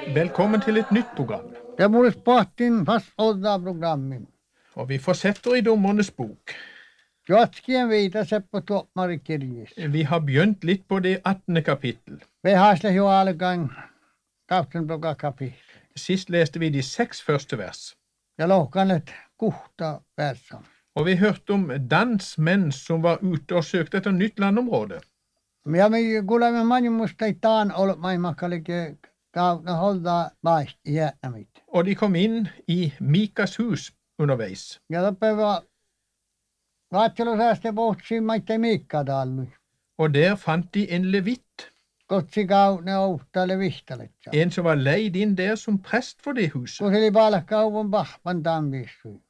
Velkommen til et nytt program. Det borde sporten fast odda programmin. Og vi fortsetter i Dommernes bok. Jotskien vita se på toppmari kirjis. Vi har begynt litt på det 18. kapittel. Vi hasle jo alle gang 18 kapittel. Sist leste vi de 6 første vers. Ja lohkan et kuhta versan. Og vi hørte om Dans menn som var ute og søkte etter nytt landområde. Ja me kuulemme manimusta ei taan ollut maimakkalike kauna holda baist iämit. Og de kom inn i Mikas hus underveis. Ja loppeva vaatselusääste pohtsi maitte Miikka tallu. Og der fant de en levitt. Kotsi kaune ouhtale vihtaletsa. En som var leid inn der som prest for det huset. Kuseli palkkauvun pahpan tammissui.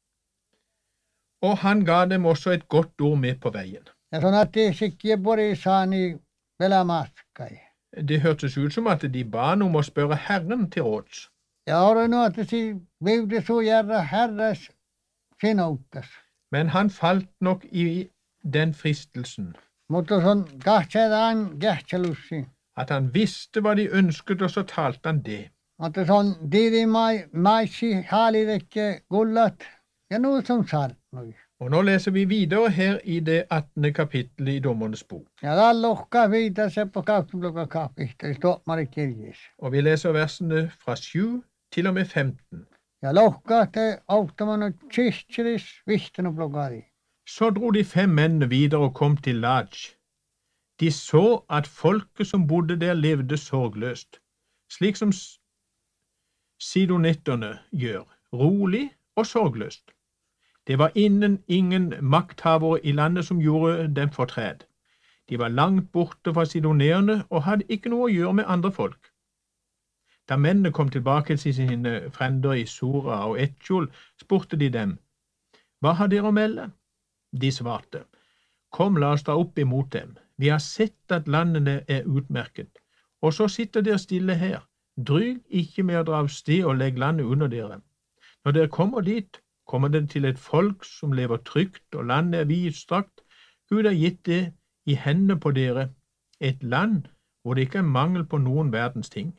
Og han ga dem også et godt ord med på veien. Ja sanottiin sikkiä porisaani velämaskai. Det hørtes ut som at de ba om å spørre Herren til råds. Ja olen nuotasi viude sujarra herras sinuttas. Men han falt nok i den fristelsen. Mutta se on kahtsedaan kähtselussi. At han visste hva de ønsket, og så talte han det. Mutta se on tiidi maissi haalidekke gullat ja nu som sartnui. Og nå leser vi videre her i det 18. kapittelet i Dommernes bok. Ja tallohka viita se på kauptuluka kapihta, stoppmari kirjis. Og vi leser versene fra 7 til og med 15. Ja lohka te auttamanut tsistseris vihtanuplokari. Så dro de 5 mennene videre og kom til Laj. De så at folket som bodde der levde sorgløst, slik som sidonitterne gjør, rolig og sorgløst. Det var ingen makthavere i landet som gjorde dem fortred. De var langt borte fra sidoneerne og hadde ikke noe å gjøre med andre folk. Da mennene kom tilbake til sine frender i Sora og Etjol, spurte de dem, «Hva har dere å melde?» De svarte, «Kom, la oss dra opp imot dem. Vi har sett at landene er utmerket, og så sitter dere stille her. Dryg ikke med å dra av sted og legge landet under dere. Når dere kommer dit, kommer dere til et folk som lever trygt, og landet er vidstrakt. Gud har gitt det i hendene på dere, et land hvor det ikke er mangel på noen verdens ting.»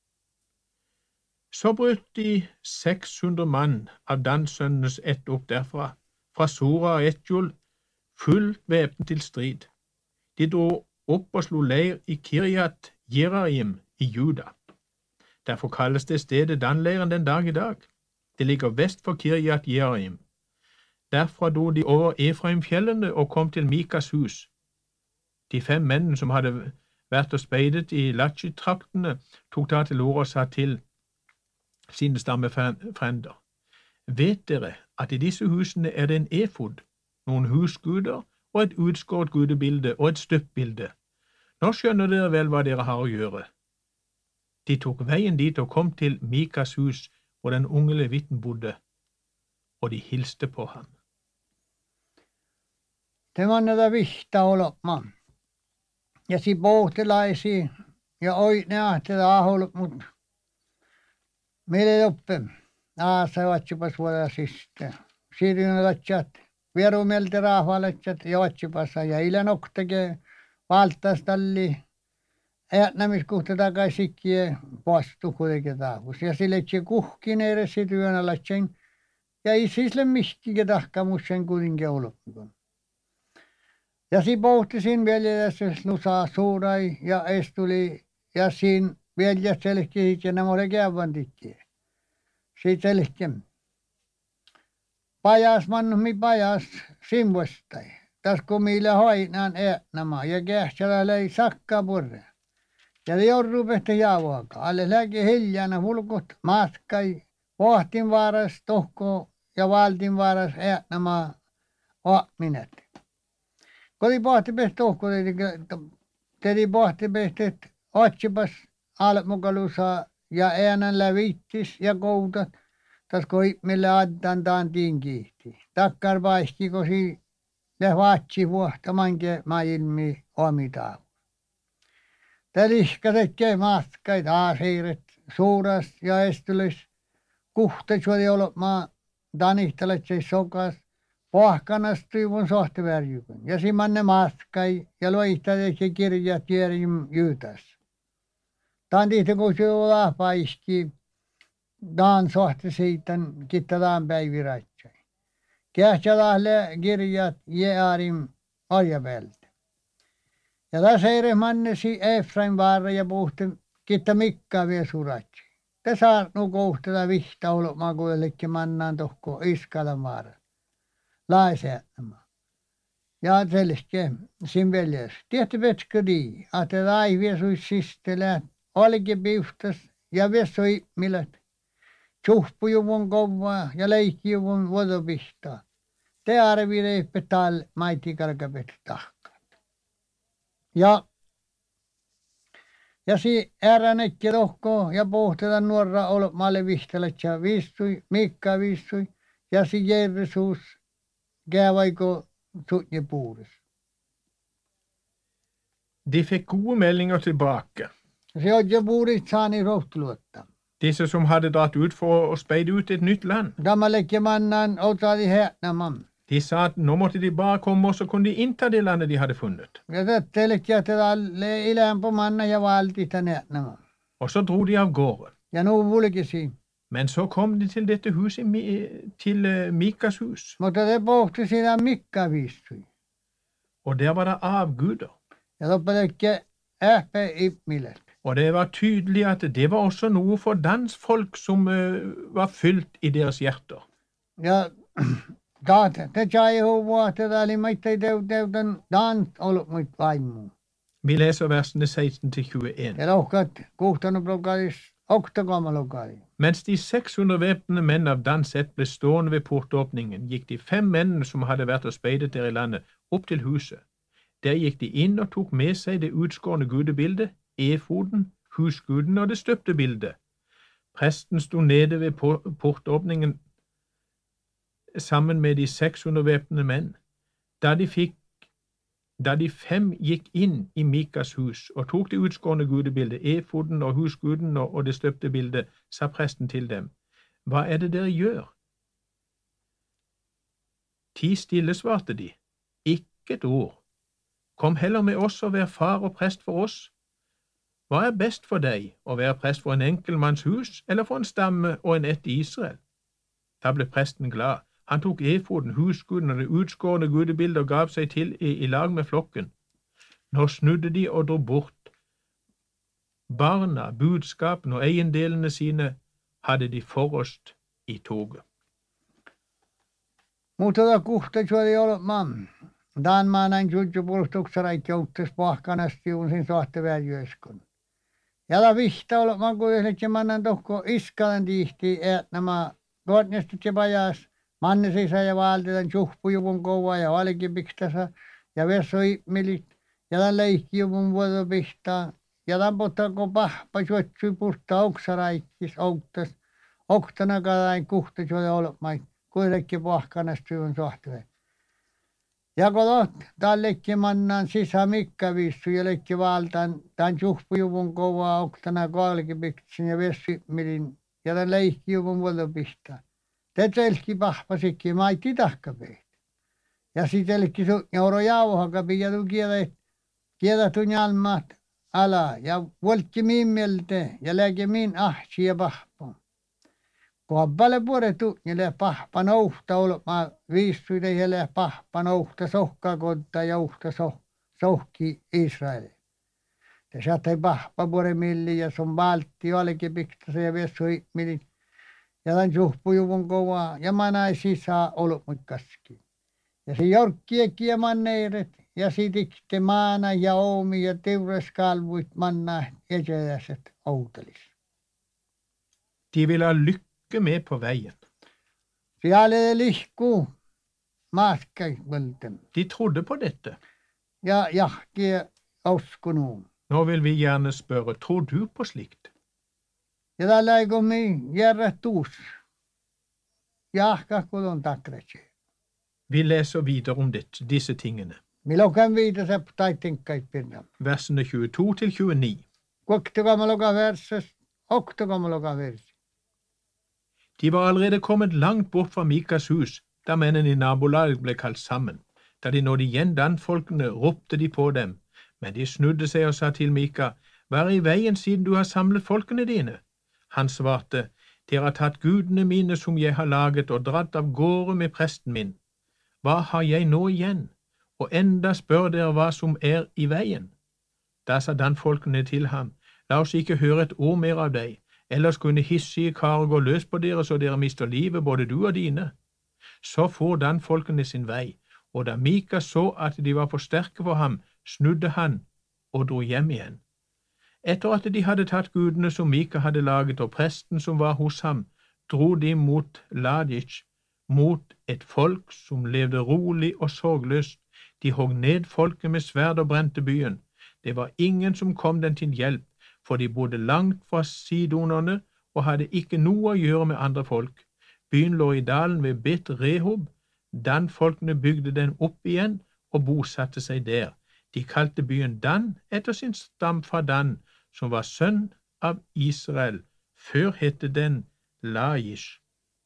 Så brøt de 600 mann av Danssønnenes ett opp derfra, fra Sora og Etjol, fullt væpnet til strid. De dro opp og slo leir i Kirjat Jeraim i Juda. Derfor kalles det stedet Dan-leiren den dag i dag. Det ligger vest for Kirjat Jeraim. Derfra dro de over Efraimfjellene og kom til Mikas hus. De 5 mennene som hadde vært og speidet i Lachi-traktene, tok da til orde og sa til sine stammefrender, «Vet dere at i disse husene er det en efod, noen husguder og et utskåret gudebilde og et støppbilde? Nå skjønner dere vel hva dere har å gjøre.» De tok veien dit og kom til Mikas hus, hvor den unge levitten bodde, og de hilste på ham. Det var näitä vihta olopma. Ja si pohtelaisi ja oine ahtela aholop mut. Meille loppe. Se vatsipas vuoda siste. Siirryn latsat. Vierumeltä rahvalatsat ja vatsipassa. Ja ilen okteke valtas talli. Äänämiskuhta takaisikkie vastu kuitenkin taavus. Ja sille tse kuhkin edessä työnä latsen. Ja isisle mihtikin tahkamussen kuitenkin olopikon. Ja si pohtisin veljessä lusaa suurai ja estuli ja siinä veljessä selkkiä ja nämä oli käyväntikkiä. Siitä selkkiä. Pajas mannuhmi pajas simvostai. Tässä kun meillä hoinaan nämä ja kähtsälä löi sakkaa purre. Ja joudun pehti jauhaka. Alle läki hiljana hulkut maskai. Pohtin vaaras tohko ja valtin vaaras nämä ominet. Kodi pohti pehti tohko tedi pohti pehti otsipas almukalusa ja äänen lävittis ja koutat. Tas koi millä addan taan tinkihti. Takkar vaihki kosi ja vaatsi vuohtamanke maailmi omitaavu. Telihkasekke maskait aaseiret suuras ja estylös. Kuhtes oli ollut maa danihtaletse sokas. Pohkanas tuivun sohtivärjykön. Ja simanne maskai ja loihtadeksi kirjat jäärim jyytäs. Tämän tiitä kun se on paiski, tämän sohti siitä, kitta tämän päiviraitsai. Kähtsä lähle kirjat jäärin ajapeltä. Ja tässä eri mannesi Efraim vaara ja puhti, kitta mikkaa vielä suratsi. Te saa nukuhtella vihta olemaan, kun jollekin mannaan tohko iskala maara. Lainsäätämään. Ja selkeä sin veljes. Tietty vetskö nii, että laivia sui sistelä, olikin piustas ja vesoi millät. Tjuhpujuvun kovaa ja leikkijuvun vuodopihtaa. Te arvireippe tal maitikalkapet tahkat. Ja si ääränekki lohko ja pohtela nuorra olmalle vihtelet ja viissui, Mikka viissui ja si Jersuus käyvaiko sutje puures. De fikk gode meldinger tilbake. Se on jo puurit saani rohtuluotta. Disse som hadde dratt ut for å speide ut et nytt land. Tämä leikki mannaan otali häänämään. De sa at nå måtte de bare komme, og så kunne de innta det landet de hadde funnet. Ja tätte leikki, että tälle ilään på manna ja valti tänne häänämään. Og så dro de av gårde. Ja nu vulkisi. Men så kom de til dette huset, til Mikas hus. Mutta te pohti siinä Mikka viissui. Og der var det avguder. Ja loppeleikki ähpe ipmilet. Og det var tydelig at det var også noe for dans folk som var fylt i deres hjerter. Ja taate, te sai huvua, että tää oli meittei teutan dans ollut muit vaimu. Vi leser versene 16-21. Ja lohkat kuhtanut blokadis, oktagammalokadi. Mens de 600 væpnede menn av Dans ett ble stående ved portåpningen, gikk de 5 mennene som hadde vært og speidet der i landet, opp til huset. Der gikk de inn og tok med seg det utskårne gudebildet, efoden, husguden og det støpte bildet. Presten sto nede ved portåpningen sammen med de 600 væpnede menn. Da de 5 gikk inn i Mikas hus og tok det utskårne gudebildet, efoden og husguden og det støpte bildet, sa presten til dem, «Hva er det dere gjør?» 10 stille, svarte de, «Ikke et ord. Kom heller med oss og vær far og prest for oss. Hva er best for deg, å være prest for en enkelmanns hus, eller for en stamme og en ett i Israel?» Da ble presten glad. Han tok efoden, husguden og det utskårne gudebildet og gav seg til i lag med flokken. Nå snudde de og dro bort. Barna, budskapen og eiendelene sine hadde de forrest i toget. Mutta kuhta suoli olemaan. Dan maanan juttupuolustuksaraikki outtas pahkanasti unsin sohtaväärjöskon. Ja la vihta olemaan, kun yhdessä mannan tohko iskalan tihti, että nämä tuotnestit ja pajas. Manne sisä ja valtetan tjuhpujuvun kovaa ja valikin piktasa ja vesoi milit ja tämän leikkijuvun vuodopihtaa ja tämän potako pahpa suotsui puhtaa oksaraikkis outtas oktana kadain kuhta suoli olemaan kuitenkin pahkanasti on sohtuve. Ja kun tämän leikki mannan sisä Mikka viissu ja leikki valtaan tämän tjuhpujuvun kovaa oktana kaalki piktsin ja vesoi milin ja tämän leikkijuvun vuodopihtaa. Te telki pahpasikki maiti tahkapeet. Ja sitelki su euro jauhakapi ja tu kiedä tunjalmat ala ja volki mimmelte ja läge min ahsi ja pahpa. Kuhabbale puretu ja lä pahpa nouhta olma viissuide ja lä pahpa nouhta sohkakonta ja uhta sohki Israel. Te saatte pahpa puremilli ja sun valtti olikin piktase ja vessui milit. Ja tämän suhpujuvun kovaa ja manai sisään olmuikkaski. Ja se jorkkiekki ja manneiret ja sitikte maana ja oomi ja teuraskalvuit manna eteläiset outelis. De ville ha lykke med på veien. Siellä lihku maaskaikvälten. De trodde på dette. Ja jahki oskunut. Nå vil vi gjerne spørre, tror du på slikt? Ja tällä ei kun min järrätuus. Jahka kulon takretsi. Vi leser videre om disse tingene. Milloin viitase taitenkait pinnam. Versene 22-29. Koktokamaloka verses, oktokamaloka versi. De var allerede kommet langt bort fra Mikas hus, da mennene i nabolaget ble kalt sammen. Da de nådde igjen danfolkene, ropte de på dem. Men de snudde seg og sa til Mika, Hva er i veien siden du har samlet folkene dine? Han svarte, dere har tatt gudene mine som jeg har laget og dratt av gårde med presten min. Hva har jeg nå igjen? Og enda spør dere hva som er i veien. Da sa danfolkene til ham, la oss ikke høre et ord mer av deg, ellers kunne hissige karer gå løs på dere så dere mister livet, både du og dine. Så for danfolkene sin vei, og da Mika så at de var for sterke for ham, snudde han og dro hjem igjen. Etter at de hadde tatt gudene som Mika hadde laget, og presten som var hos ham, dro de mot Ladish, mot et folk som levde rolig og sorgløst. De hogg ned folket med sverd og brente byen. Det var ingen som kom dem til hjelp, for de bodde langt fra sidonerne og hadde ikke noe å gjøre med andre folk. Byen lå i dalen ved Bet Rehob. Dan-folkene bygde den opp igjen og bosatte seg der. De kalte byen Dan etter sin stam fra Dan, som var sønn av Israel. Før hette den Laish.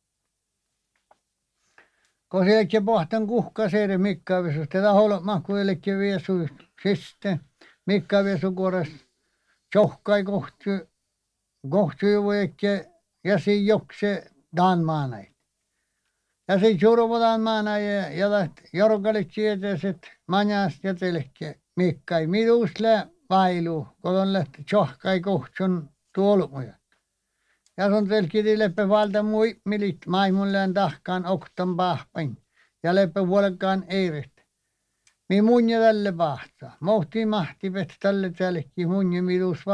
Kun se ikke pohtan kuhka seere mikkavisus. Tätä holma kuillekin viesu siste. Mikkavisu kuores tjohkai kohtujuvuekke ja si jokse danmaanait. Ja si suruvu danmaanai ja läht jorgalit sieteset manjast ja telkke mikkai. Midusle vailu, kun on lähti tjohkai kohtsun tuolumuja. Ja sun telkiti leppe valta mui milit maimulleen tahkaan oktan pahpain ja leppe vuolekkaan eiret. Mi munja tälle pahtaa. Mohti mahti vet tälle tällekin munja midus